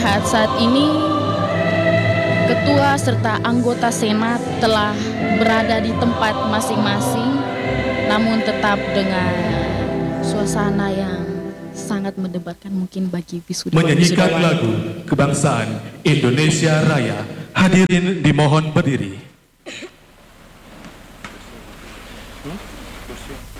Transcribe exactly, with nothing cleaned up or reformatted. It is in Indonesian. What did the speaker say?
lihat saat ini ketua serta anggota Senat telah berada di tempat masing-masing, namun tetap dengan suasana yang sangat mendebarkan mungkin bagi wisudawan. Menyanyikan lagu kebangsaan Indonesia Raya. Hadirin dimohon berdiri.